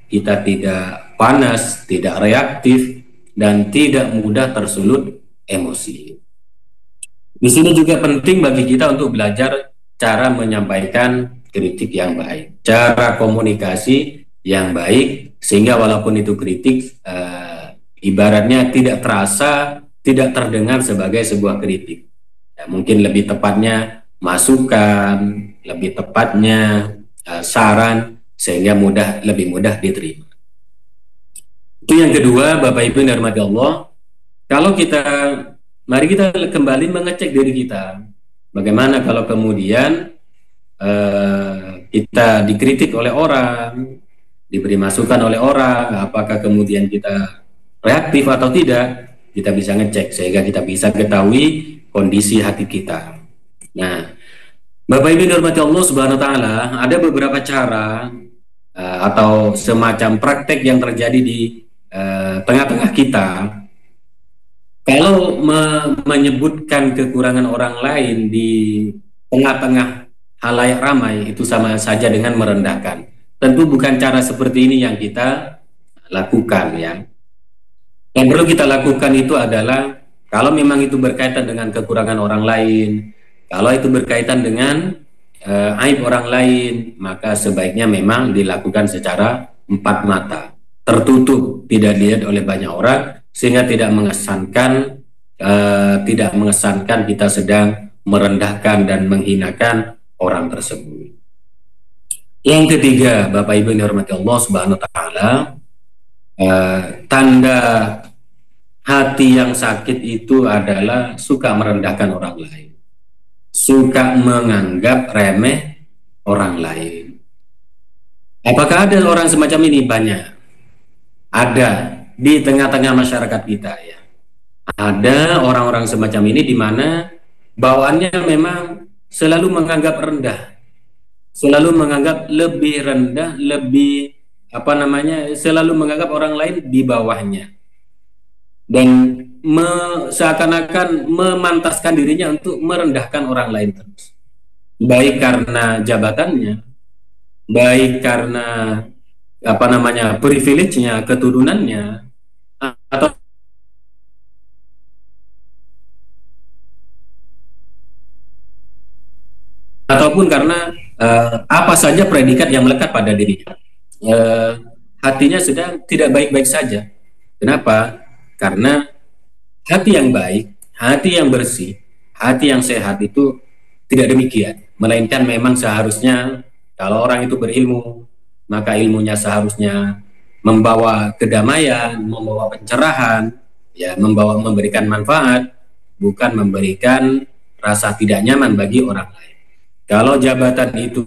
kita tidak panas, tidak reaktif, dan tidak mudah tersulut emosi. Di sini juga penting bagi kita untuk belajar cara menyampaikan kritik yang baik, cara komunikasi yang baik, sehingga walaupun itu kritik, ibaratnya tidak terasa, tidak terdengar sebagai sebuah kritik. Ya, mungkin lebih tepatnya masukan, lebih tepatnya saran, sehingga lebih mudah diterima. Itu yang kedua, Bapak Ibu yang dirahmati Allah. Kalau kita, mari kita kembali mengecek diri kita. Bagaimana kalau kemudian kita dikritik oleh orang, diberi masukan oleh orang, apakah kemudian kita reaktif atau tidak? Kita bisa ngecek sehingga kita bisa ketahui kondisi hati kita. Nah, Bapak Ibu dirahmati Allah Subhanahu wa taala, ada beberapa cara atau semacam praktek yang terjadi di tengah-tengah kita. Kalau menyebutkan kekurangan orang lain di tengah-tengah halayak ramai, itu sama saja dengan merendahkan. Tentu bukan cara seperti ini yang kita lakukan, ya. Yang perlu kita lakukan itu adalah kalau memang itu berkaitan dengan kekurangan orang lain, kalau itu berkaitan dengan aib orang lain, maka sebaiknya memang dilakukan secara empat mata, tertutup, tidak dilihat oleh banyak orang, sehingga tidak mengesankan kita sedang merendahkan dan menghinakan orang tersebut. Yang ketiga, Bapak Ibu yang dirahmati Allah Subhanahu wa taala, tanda hati yang sakit itu adalah suka merendahkan orang lain, suka menganggap remeh orang lain. Apakah ada orang semacam ini? Banyak. Ada di tengah-tengah masyarakat kita, ya. Ada orang-orang semacam ini di mana bawaannya memang selalu menganggap rendah, selalu menganggap lebih rendah, lebih selalu menganggap orang lain di bawahnya, dan seakan-akan memantaskan dirinya untuk merendahkan orang lain terus, baik karena jabatannya, baik karena privilege-nya, keturunannya, atau ataupun karena apa saja predikat yang melekat pada dirinya. Hatinya sedang tidak baik-baik saja. Kenapa? Karena hati yang baik, hati yang bersih, hati yang sehat itu tidak demikian. Melainkan memang seharusnya kalau orang itu berilmu, maka ilmunya seharusnya membawa kedamaian, membawa pencerahan, ya, memberikan manfaat, bukan memberikan rasa tidak nyaman bagi orang lain. Kalau jabatan itu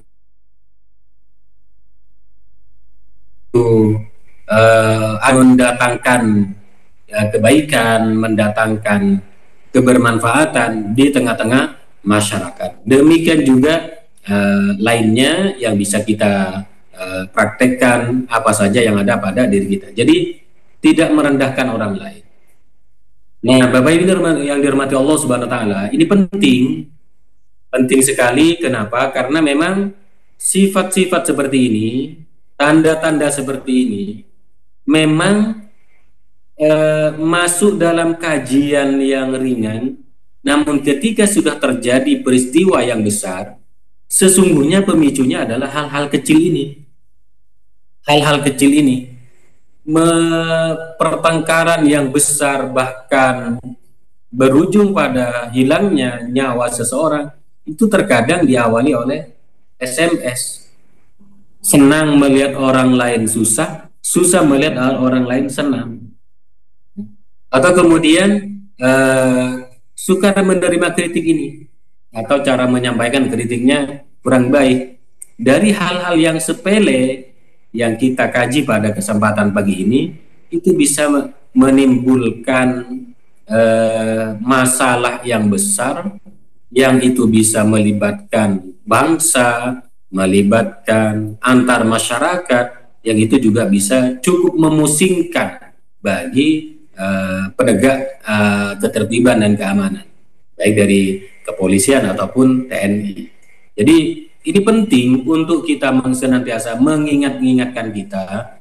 mendatangkan kebaikan, mendatangkan kebermanfaatan di tengah-tengah masyarakat, demikian juga lainnya yang bisa kita praktekkan, apa saja yang ada pada diri kita. Jadi tidak merendahkan orang lain. Nah, Bapak Ibu yang dirahmati Allah Subhanahu wa taala, ini penting sekali. Kenapa? Karena memang sifat-sifat seperti ini, tanda-tanda seperti ini memang masuk dalam kajian yang ringan, namun ketika sudah terjadi peristiwa yang besar, sesungguhnya pemicunya adalah hal-hal kecil ini. Hal-hal kecil ini, pertengkaran yang besar bahkan berujung pada hilangnya nyawa seseorang, itu terkadang diawali oleh SMS. Senang melihat orang lain susah, susah melihat orang lain senang. Atau kemudian suka menerima kritik ini, atau cara menyampaikan kritiknya kurang baik. Dari hal-hal yang sepele yang kita kaji pada kesempatan pagi ini, itu bisa menimbulkan masalah yang besar, yang itu bisa melibatkan bangsa, melibatkan antar masyarakat, yang itu juga bisa cukup memusingkan bagi penegak ketertiban dan keamanan, baik dari kepolisian ataupun TNI. Jadi ini penting untuk kita senantiasa mengingatkan kita